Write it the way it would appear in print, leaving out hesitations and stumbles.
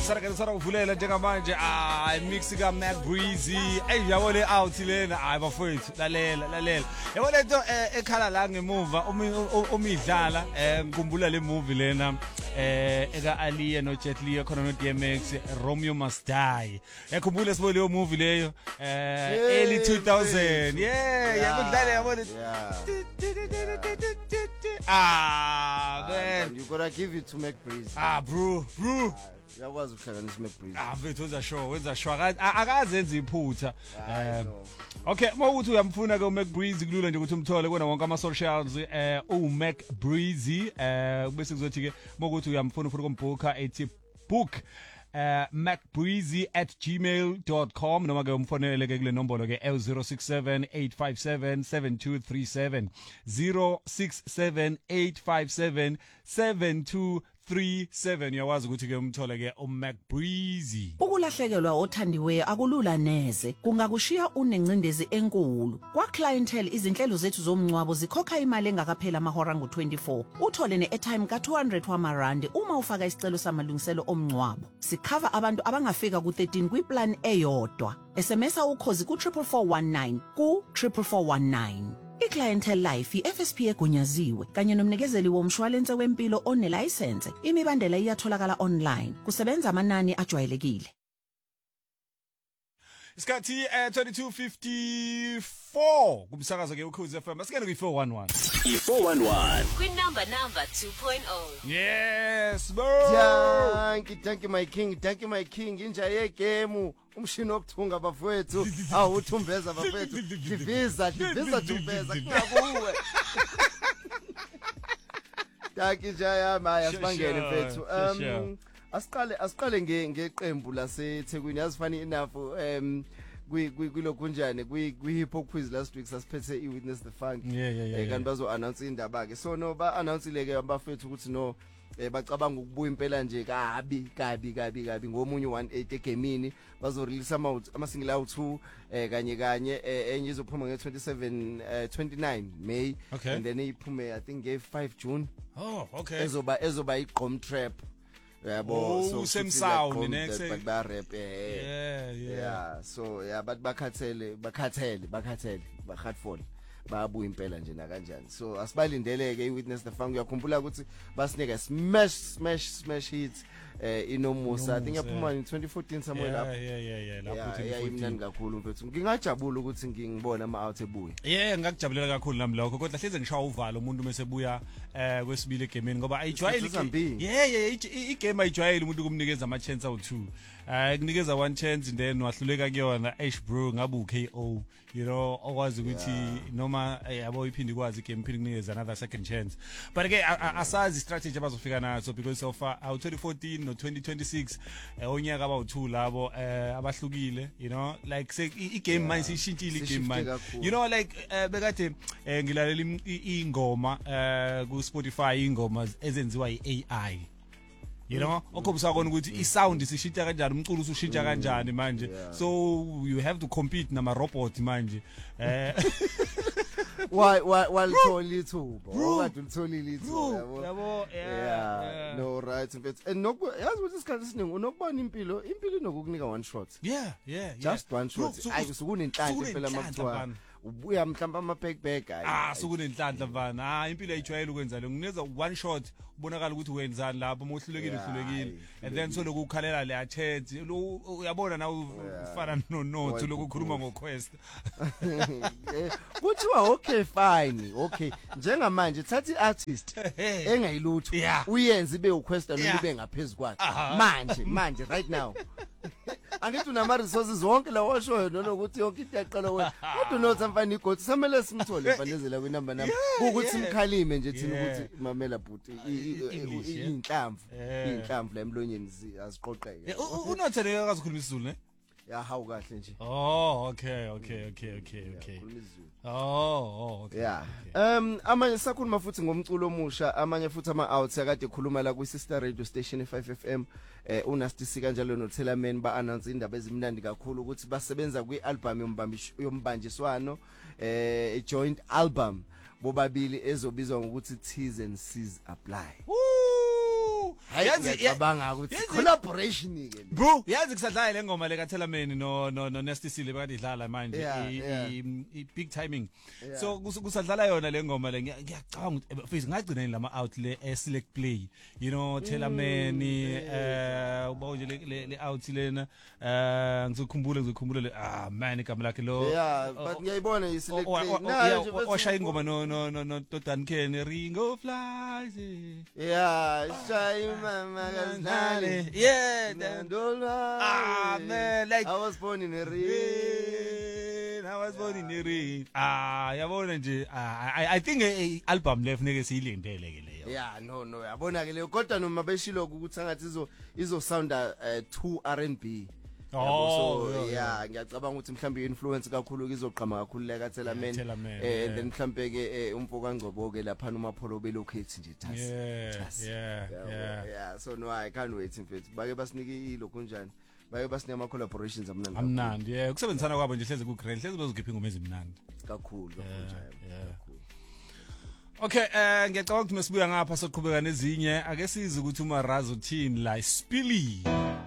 Sara uvulela njengamanje mix ka Mac Breezy yabo le out lena bafowethu lalela yabo lento ekhala la ngemuva umidlala ngikumbula le movie lena eka Aliya no Jet Li khona no DMX Romeo Must Die yakhumbula sibo leyo movie leyo early 2000 yakudlala yabo man, you gotta give it to Mac Breezy. Bro. Yakwazi ukuhlanganisa Mac Breezy. Mfethu wenza sure akazenza iphutha. Okay, mawuthi uyamfuna ke uMac Breezy kulula nje ukuthi umthole kona wonke ama socials uMac Breezy bese kuzothi ke mawuthi uyamfuna ufuna ukumboka ethi book macbreezy@gmail.com noma ke umfonele ke kule nombolo ke 0678577237 0678577237 yawazi ukuthi ke umthole ke uMac Breezy. Ukulahlekelwa othandiweyo akulula neze kungakushiya unencindezi enkulu kwa clientele izinhlelo zethu zomncwabo zikhokha imali engakaphela amahora ngo24 uthole neairtime ka200 wamarandi uma ufaka isicelo samalungiselo omncwabo sikhava abantu abangafika ku13 kwiplan eyodwa SMS ukhozi ku 44419 ku 44419 iClientele Life iFSP egunyaziwe kanye nomnikezeli womshwalense wempilo onelicense imibandela iyatholakala online kusebenza amanani ajwayelekile. Isikhathi 22:54 kumsakazo ke uKhozi FM asikene ku411 i411 kwinumber 2.0 yes bro thank you my king inja yegame umshini wokuthunga bafowethu uthumbeza bafowethu diviza thumbeza kungakuwe Jaya maya sibangene mfethu asiqale ngeqembu laseThekwini yazifani enough kulokunjani kwi hip hop quiz last week sasiphethe iWitness the Funk kanti bazo announce indaba ke so no ba announce leke abafethu ukuthi no bacabanga ukubuya impela nje kabi ngomunye 18 egamini bazo release ama single out 2 kanye enye izophuma nge 29 May and then iphume I think 5 June ezoba igqom trap yabo so same sound next but ba rap so but bakhathele hardful bayabuya impela nje na kanjani so asibalindeleke iWitness the Funk uyakhumbula ukuthi basinika smash hits inomusa I think yaphuma in 2014 somewhere lapho lapho imnandi kakhulu mfethu ngingajabula ukuthi ngibone ama out ebuya ngakujabulela kakhulu nami lokho kodwa hleze ngishaya uvalo umuntu mase buya kwesibili egameni ngoba ayijwayeli igame ayijwayeli umuntu kumnikeza ama chance awu2 kunikeza one chance then wahluleka kuyona bro ngabe uKO you know okwazi ukuthi noma yabo iphindi kwazi igame iphindi kunikeza another second chance but again asazi strategy abazofika nazo because so far 2014 no 2026 onyaka abawu2 labo abahlukile you know like say igame manje ishintshile igame manje you know like bekade ngilalela ingoma ku Spotify ingoma ezenziwa iAI you know okubusakona ukuthi isound isishintsha kanjani umculo usushintsha kanjani manje so you have to compete nama robot manje why little okade ulitholile yabo no right but noku yazi ukuthi isikhathi esiningi unokubona impilo inokukunika one shot just one shot ayikusukunenhlanhla phela makuthiwa ubuya mhlamba ama back sukunenhlanhla mfana impilo ayijwayele ukwenza lo ngineza one shot ubonakala ukuthi wenzani lapho mohlulekile and then so lokukhalela le chance uyabona na ufana nonothi lokukhuluma ngoquest kuthiwa okay fine njengamanje thathi iartist engayilutho uyenze ibe uquest noma ibe ngaphezulu kwakhe manje right now angithi unama resources wonke la washoyo nokuthi yonke into yaqala wena kodwa nothi mfana igoti samele simthole mfanezela kwinamba nami ukuthi simkhalime nje thina ukuthi mamela bhuti inhlamvu la emlonyeni aziqoqeke unothele akazikhuluma isiZulu ne hawu kahle nje okay amanye sakhuluma futhi ngomculo omusha amanye futhi ama outs akade ekhuluma la ku sister radio station 5 FM uNasty C kanjalo noThelaman ba announce indaba ezimnandi kakhulu ukuthi basebenza kwialbum yombanjiswano joint album bobabili ezobizwa ngokuthi T's and C's apply ngiyacabanga ukuthi collaboration ke bro yazi kusadlala le ngoma le kaThelameni no Nasty Sile bakade idlala manje I big timing so kusadlala yona le ngoma le ngiyacabanga ukuthi face ngagcina lama out le select play you know Thelameni uba nje le out lena ngizokhumbula le man igama lakhe lo but ngiyayibona I select play washaya ingoma no Todan Ken Ring of Flies shy mama kaznale man like I was born in a rain yabona nje I think album left neke siyilindele ke leyo no yabona ke leyo kodwa noma beshilo ukuthi angathi izo sounda too R&B ngiyacabanga ukuthi mhlambe influence kakhulu izoqhama kakhulu la kaThelameni and then mhlambe ke umfoka Ngcobo ke lapha uMapholo belokhethi nje so no I can't wait mfethu bake basinike ilokho njani bake basinike ama collaborations amnandi ukusebenzisana kwabo nje hleze ku grand hleze bezogipha ingoma ezimnandi kakhulu Okay ngiyacabanga ukuthi masibuya ngapha soqhubeka nezinye ake size ukuthi uMarazo uthini la Spilly